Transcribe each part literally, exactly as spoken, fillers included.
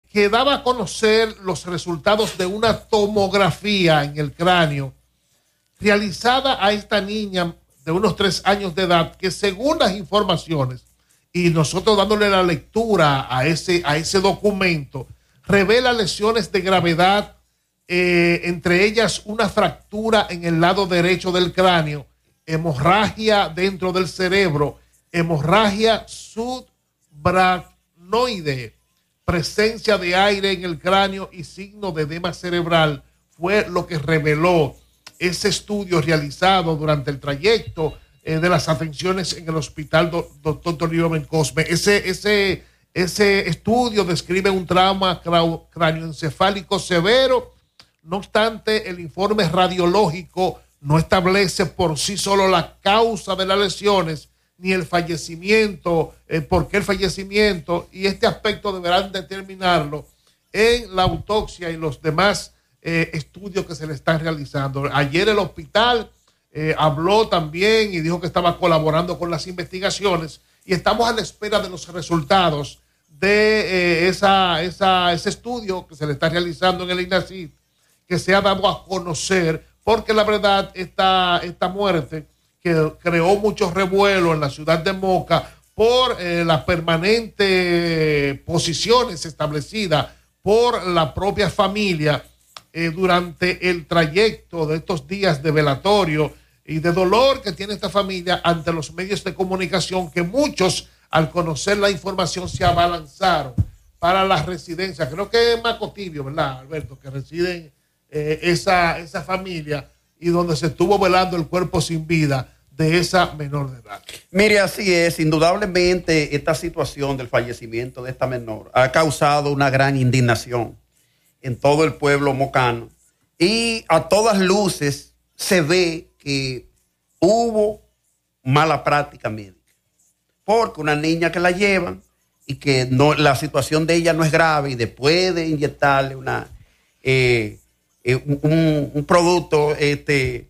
que daba a conocer los resultados de una tomografía en el cráneo realizada a esta niña de unos tres años de edad, que según las informaciones y nosotros dándole la lectura a ese, a ese documento, revela lesiones de gravedad, eh, entre ellas una fractura en el lado derecho del cráneo, hemorragia dentro del cerebro, hemorragia subaracnoide, presencia de aire en el cráneo y signo de edema cerebral. Fue lo que reveló ese estudio realizado durante el trayecto eh, de las atenciones en el hospital do, doctor Toribio Bencosme. Ese, ese, ese estudio describe un trauma cráneoencefálico severo. No obstante, el informe radiológico no establece por sí solo la causa de las lesiones ni el fallecimiento, eh, por qué el fallecimiento, y este aspecto deberán determinarlo en la autopsia y los demás eh, estudios que se le están realizando. Ayer el hospital eh, habló también y dijo que estaba colaborando con las investigaciones y estamos a la espera de los resultados de eh, esa, esa, ese estudio que se le está realizando en el INACID, que se ha dado a conocer, porque la verdad esta, esta muerte que creó mucho revuelo en la ciudad de Moca por eh, las permanentes posiciones establecidas por la propia familia eh, durante el trayecto de estos días de velatorio y de dolor que tiene esta familia ante los medios de comunicación, que muchos al conocer la información se abalanzaron para la residencia. Creo que es Macotibio, ¿verdad, Alberto? Que reside eh, esa, esa familia y donde se estuvo velando el cuerpo sin vida de esa menor de edad. Mire, así es, indudablemente esta situación del fallecimiento de esta menor ha causado una gran indignación en todo el pueblo mocano y a todas luces se ve que hubo mala práctica médica, porque una niña que la llevan y que no, la situación de ella no es grave y después de inyectarle una eh, eh, un, un producto este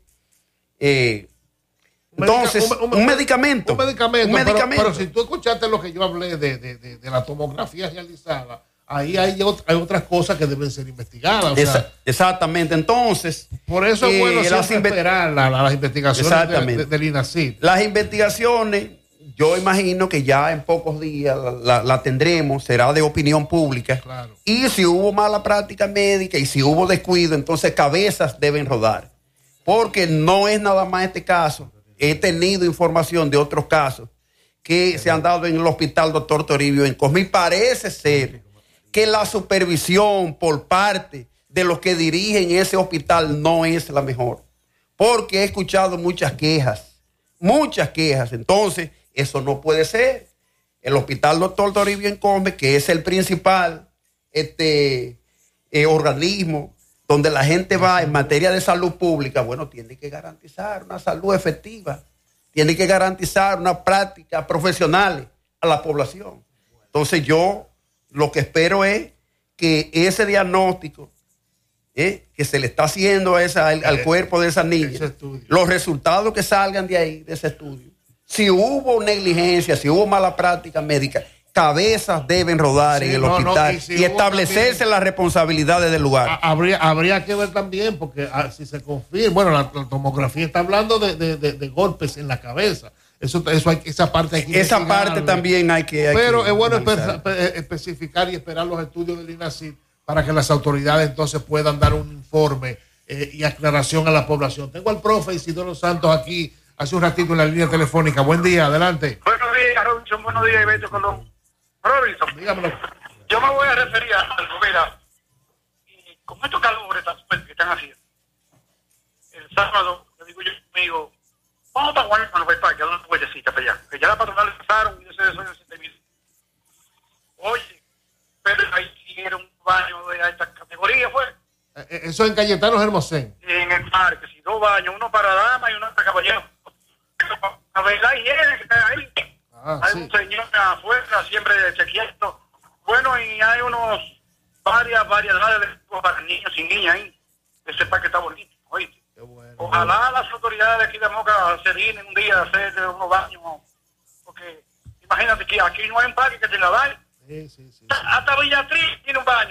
eh, entonces, un, un, un, medicamento. Un medicamento. Un medicamento. Pero, pero si tú escuchaste lo que yo hablé de, de, de, de la tomografía realizada, ahí hay, hay otras cosas que deben ser investigadas. O Esa, sea, exactamente. Entonces, por eso es eh, bueno las siempre esperar la, la, las investigaciones de, de, del INACID. Las investigaciones, yo imagino que ya en pocos días la, la, la tendremos, será de opinión pública. Claro. Y si hubo mala práctica médica y si hubo descuido, entonces cabezas deben rodar. Porque no es nada más este caso. He tenido información de otros casos que se han dado en el hospital doctor Toribio Bencosme y parece ser que la supervisión por parte de los que dirigen ese hospital no es la mejor, porque he escuchado muchas quejas, muchas quejas. Entonces, eso no puede ser. El hospital doctor Toribio Bencosme, que es el principal este, eh, organismo donde la gente va en materia de salud pública, bueno, tiene que garantizar una salud efectiva, tiene que garantizar una práctica profesional a la población. Entonces yo lo que espero es que ese diagnóstico eh, que se le está haciendo a esa, al, al cuerpo de esa niña, los resultados que salgan de ahí, de ese estudio, si hubo negligencia, si hubo mala práctica médica, cabezas deben rodar sí, en el no, hospital no, y, si y establecerse también las responsabilidades del lugar. Habría, habría que ver también, porque ah, si se confirma, bueno, la, la tomografía está hablando de, de, de, de golpes en la cabeza. Eso, eso hay, esa parte hay que Esa parte también hay que. Hay Pero que es bueno espe- especificar y esperar los estudios del INACID para que las autoridades entonces puedan dar un informe eh, y aclaración a la población. Tengo al profe Isidoro Santos aquí hace un ratito en la línea telefónica. Buen día, adelante. Buenos días, Robinson. Buenos días, Ibeto Colón. Robinson, dígamelo. Yo me voy a referir a algo, mira, y con estos calores tan fuertes que están haciendo, el sábado, le digo yo conmigo, vamos para Juan para el parque, a dar una vueltecita para allá, que ya la patronal empezaron y yo sé de eso ya se terminó. Oye, pero ahí hicieron un baño de alta categoría, fue. Eh, eso en Cayetano Hermosén. En el parque, sí, dos baños, uno para dama y uno para caballero. A ver la higiene que está ahí. Ah, hay sí. Un señor afuera siempre chequeando. Bueno, y hay unos varias variedades de para niños y niñas ahí. Ese parque está bonito, ¿oíste? Qué bueno. Ojalá las autoridades de aquí de Moca se dignen un día a hacer unos baños, porque imagínate que aquí no hay un parque que tenga baño. Sí, sí, sí, sí. Hasta Villatriz tiene un baño.